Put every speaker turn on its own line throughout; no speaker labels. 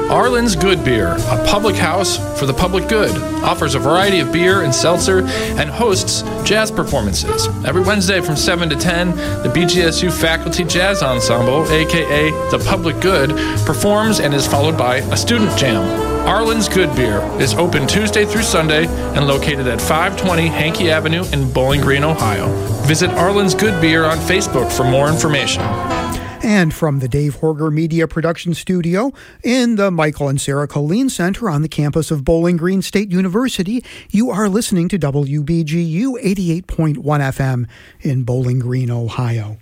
Arlen's Good Beer, a public house for the public good, offers a variety of beer and seltzer and hosts jazz performances. Every Wednesday from 7 to 10, the BGSU Faculty Jazz Ensemble, aka The Public Good, performs and is followed by a student jam. Arlen's Good Beer is open Tuesday through Sunday and located at 520 Hankey Avenue in Bowling Green, Ohio. Visit Arlen's Good Beer on Facebook for more information.
And from the Dave Horger Media Production Studio in the Michael and Sarah Colleen Center on the campus of Bowling Green State University, you are listening to WBGU 88.1 FM in Bowling Green, Ohio.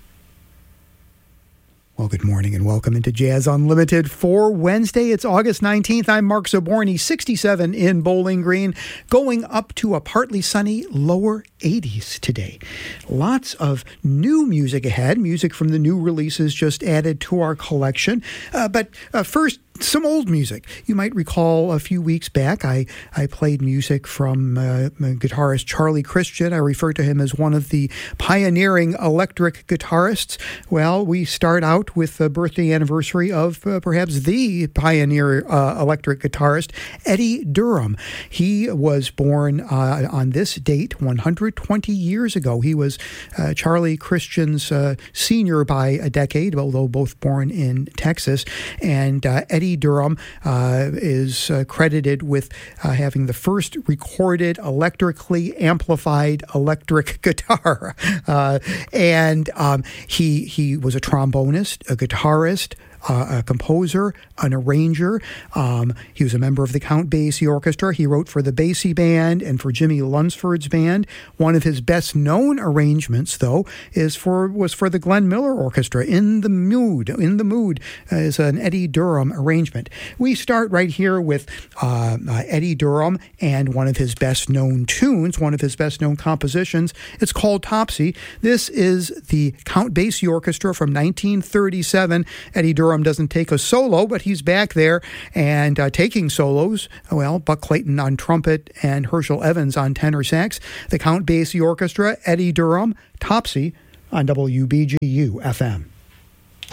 Well, good morning and welcome into Jazz Unlimited for Wednesday. It's August 19th. I'm Mark Zaborny, 67 in Bowling Green, going up to a partly sunny lower 80s today. Lots of new music ahead, music from the new releases just added to our collection. But first, some old music. You might recall a few weeks back, I played music from guitarist Charlie Christian. I refer to him as one of the pioneering electric guitarists. Well, we start out with the birthday anniversary of perhaps the pioneer electric guitarist, Eddie Durham. He was born on this date 120 years ago. He was Charlie Christian's senior by a decade, although both born in Texas. And Eddie Durham is credited with having the first recorded electrically amplified electric guitar. And he was a trombonist, a guitarist, a composer, an arranger. He was a member of the Count Basie Orchestra. He wrote for the Basie Band and for Jimmy Lunsford's band. One of his best-known arrangements, though, was for the Glenn Miller Orchestra. In the Mood is an Eddie Durham arrangement. We start right here with Eddie Durham and one of his best-known tunes, one of his best-known compositions. It's called Topsy. This is the Count Basie Orchestra from 1937. Eddie Durham doesn't take a solo, but he's back there and taking solos. Well, Buck Clayton on trumpet and Herschel Evans on tenor sax. The Count Basie Orchestra, Eddie Durham, Topsy on WBGU FM.